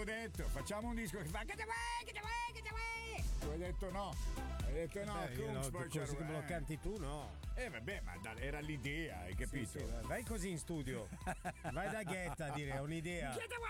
detto, facciamo un disco che fa che te vuoi. Tu hai detto no. Così come lo canti tu, no? Vabbè, ma era l'idea, hai capito? Sì, vai così in studio. Vai da Ghetta a dire, è un'idea. Che te vuoi.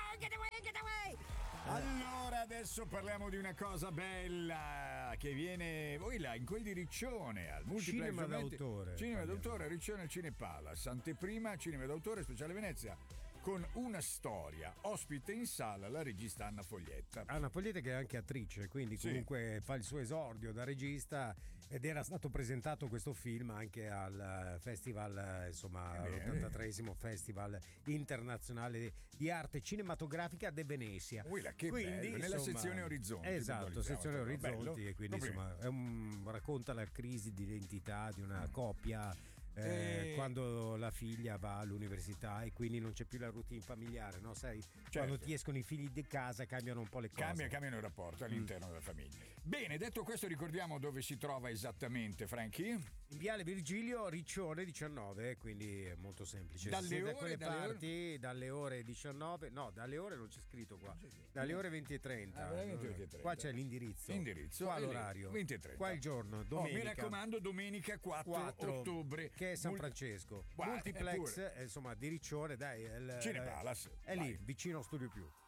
Allora adesso parliamo di una cosa bella che viene voi là in quel di Riccione al Multiplex Cinema d'autore. Cinema d'autore, Riccione al Cinepalace, anteprima Cinema d'autore speciale Venezia con una storia, ospite in sala la regista Anna Foglietta. Anna Foglietta che è anche attrice, quindi comunque fa il suo esordio da regista ed era stato presentato questo film anche al festival, insomma, l'83esimo Festival Internazionale di Arte Cinematografica de Venezia. Che quindi, bello, nella sezione Orizzonti. Esatto, sezione Orizzonti, bello. e quindi insomma racconta la crisi di identità di una coppia. Quando la figlia va all'università e quindi non c'è più la routine familiare, no? Sai, quando ti escono i figli di casa cambiano un po' le cose. Cambiano il rapporto all'interno della famiglia. Bene, detto questo, ricordiamo dove si trova esattamente, Franchi? In Viale Virgilio Riccione 19, quindi è molto semplice. Dalle ore 19, no, dalle ore non c'è scritto qua. Dalle ore 20:30. Qua c'è l'indirizzo. Qua l'orario. 20:30. Qua il giorno, domenica. Mi raccomando, domenica 4 ottobre. Che è San Francesco. Multiplex, insomma, di Riccione, dai. Cinepalace. È lì, vicino a Studio Più.